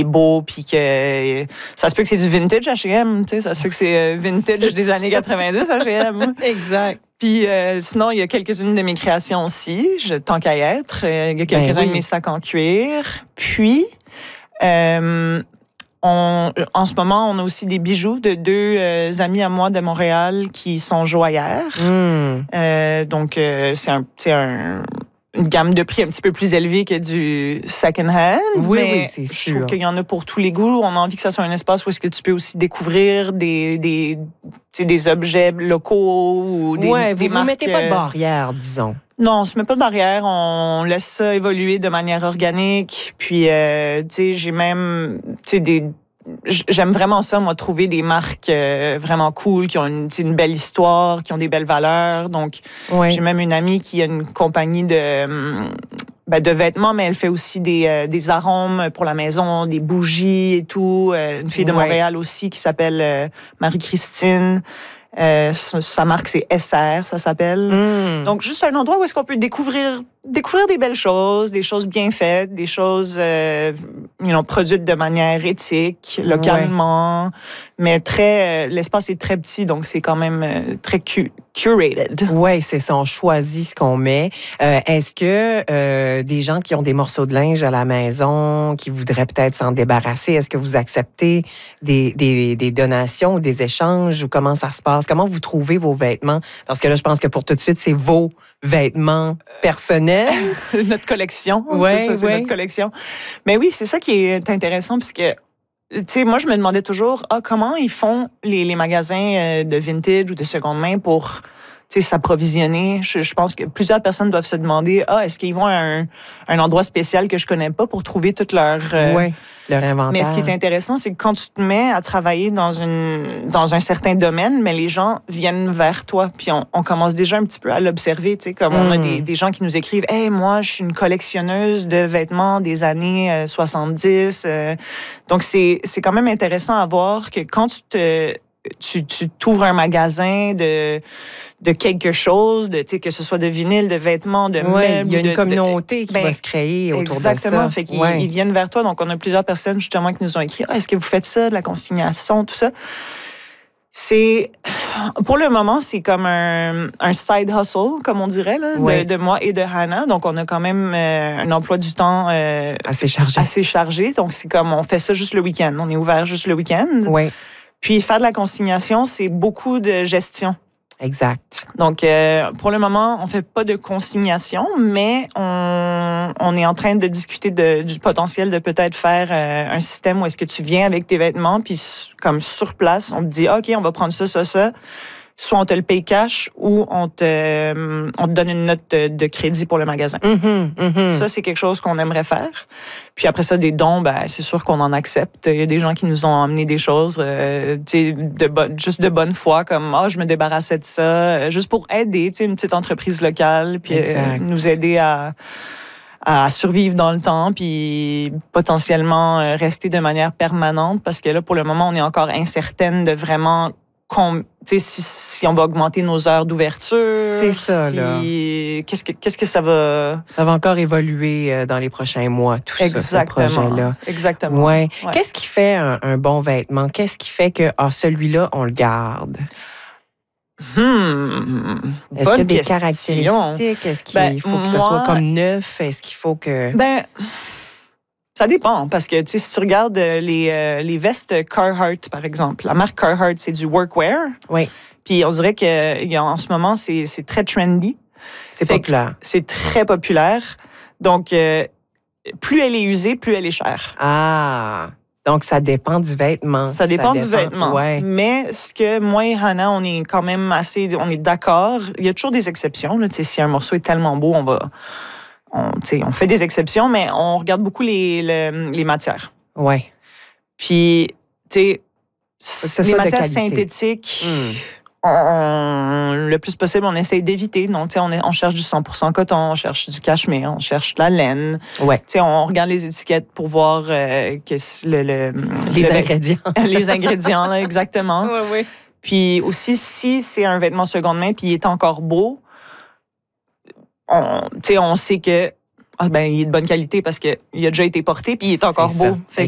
beau, puis que ça se peut que c'est du vintage H&M, tu sais, ça se peut que c'est vintage des années 90 H&M. Exact. Puis sinon, il y a quelques-unes de mes créations aussi, tant qu'à y être. Il y a quelques-uns de mes sacs en cuir. Puis, en ce moment, on a aussi des bijoux de deux amis à moi de Montréal qui sont joaillères. Donc, c'est une gamme de prix un petit peu plus élevée que du second-hand. Oui, c'est sûr. Je trouve qu'il y en a pour tous les goûts. On a envie que ça soit un espace où est-ce que tu peux aussi découvrir des objets locaux ou des marques. Vous ne mettez pas de barrière, disons. Non, on se met pas de barrière. On laisse ça évoluer de manière organique. Puis, j'ai même, j'aime vraiment ça, moi, trouver des marques vraiment cool, qui ont une belle histoire, qui ont des belles valeurs. Donc, j'ai même une amie qui a une compagnie de vêtements, mais elle fait aussi des arômes pour la maison, des bougies et tout. Une fille de Montréal aussi qui s'appelle Marie-Christine. Sa marque, c'est SR, ça s'appelle. Donc, juste un endroit où est-ce qu'on peut découvrir des belles choses, des choses bien faites, des choses produites de manière éthique, localement, mais l'espace est très petit, donc c'est quand même très curated. Oui, c'est ça, on choisit ce qu'on met. Est-ce que des gens qui ont des morceaux de linge à la maison, qui voudraient peut-être s'en débarrasser, est-ce que vous acceptez des donations ou des échanges, ou comment ça se passe? Comment vous trouvez vos vêtements? Parce que là, je pense que pour tout de suite, c'est vos vêtements personnels. Notre collection. C'est notre collection. Mais oui, c'est ça qui est intéressant, puisque, moi, je me demandais toujours, comment ils font les magasins de vintage ou de seconde main pour s'approvisionner. Je pense que plusieurs personnes doivent se demander, est-ce qu'ils vont à un endroit spécial que je connais pas pour trouver toute leur inventaire. Mais ce qui est intéressant, c'est que quand tu te mets à travailler dans un certain domaine, mais les gens viennent vers toi, puis on commence déjà un petit peu à l'observer, comme on a des gens qui nous écrivent, hey, moi, je suis une collectionneuse de vêtements des années 70. Donc c'est quand même intéressant à voir que quand tu t'ouvres un magasin de quelque chose, que ce soit de vinyle, de vêtements, de meubles. Il y a une communauté qui va se créer autour de ça. Exactement. Fait qu'ils ils viennent vers toi. Donc, on a plusieurs personnes, justement, qui nous ont écrit, est-ce que vous faites ça, de la consignation, tout ça? Pour le moment, c'est comme un side hustle, comme on dirait, là, de moi et de Hannah. Donc, on a quand même un emploi du temps assez chargé. Donc, c'est comme, on fait ça juste le week-end. On est ouvert juste le week-end. Oui. Puis, faire de la consignation, c'est beaucoup de gestion. Exact. Donc, pour le moment, on ne fait pas de consignation, mais on est en train de discuter du potentiel de peut-être faire un système où est-ce que tu viens avec tes vêtements, puis comme sur place, on te dit, OK, on va prendre ça. Soit on te le paye cash ou on te donne une note de crédit pour le magasin. Ça, c'est quelque chose qu'on aimerait faire. Puis après ça, des dons, c'est sûr qu'on en accepte. Il y a des gens qui nous ont amené des choses juste de bonne foi, comme je me débarrassais de ça, juste pour aider une petite entreprise locale, puis nous aider à survivre dans le temps, puis potentiellement rester de manière permanente, parce que là, pour le moment, on est encore incertaine de vraiment si on va augmenter nos heures d'ouverture. C'est ça, là. Qu'est-ce que ça va... Ça va encore évoluer dans les prochains mois, tout ça, ce projet-là. Exactement. Ouais. Qu'est-ce qui fait un bon vêtement? Qu'est-ce qui fait que celui-là, on le garde? Est-ce qu'il y a des caractéristiques? Est-ce qu'il faut que ce soit comme neuf? Est-ce qu'il faut que... Ça dépend, parce que si tu regardes les vestes Carhartt, par exemple, la marque Carhartt, c'est du workwear. Oui. Puis on dirait qu'en ce moment, c'est très trendy. C'est populaire. C'est très populaire. Donc, plus elle est usée, plus elle est chère. Ah! Donc, ça dépend du vêtement. Ça dépend du vêtement. Ouais. Mais ce que moi et Hannah, on est quand même on est d'accord. Il y a toujours des exceptions. Là. Si un morceau est tellement beau, on fait des exceptions, mais on regarde beaucoup les matières. Oui. Puis, les matières synthétiques, le plus possible, on essaye d'éviter. Donc, on cherche du 100% coton, on cherche du cachemire, on cherche de la laine. Ouais. On regarde les étiquettes pour voir les ingrédients. Les ingrédients, là, exactement. Oui. Puis aussi, si c'est un vêtement seconde main puis il est encore beau, on sait que il est de bonne qualité parce qu'il a déjà été porté puis il est encore beau. Fait